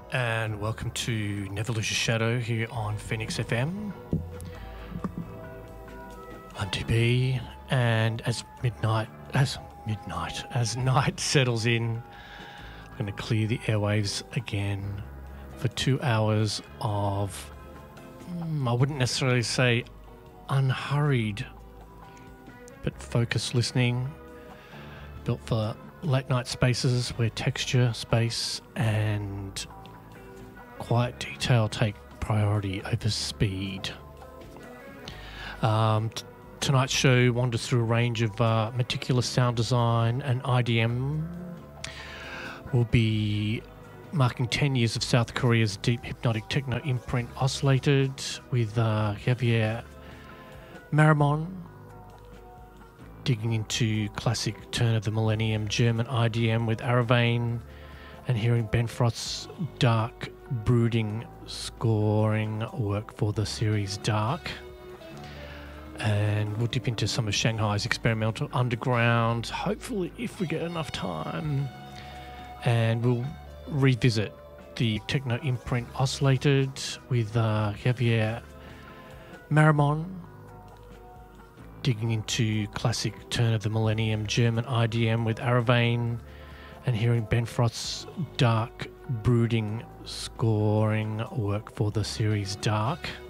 and welcome to Never Lose Your Shadow here on Phoenix FM. I'm DB, and as night settles in, I'm going to clear the airwaves again for 2 hours of, I wouldn't necessarily say unhurried, but focused listening, built for late night spaces where texture, space, and quiet detail take priority over speed. Tonight's show wanders through a range of meticulous sound design and IDM. We'll be marking 10 years of South Korea's deep hypnotic techno imprint Oscillated with Javier Marimon, digging into classic turn of the millennium German IDM with Aravane, and hearing Ben Frost's dark, brooding scoring work for the series Dark. And we'll dip into some of Shanghai's experimental underground, hopefully if we get enough time. And we'll revisit the techno imprint Oscillated with Javier Marimon, digging into classic turn of the millennium German IDM with Aravane, and hearing Ben Frost's dark, brooding scoring work for the series Dark.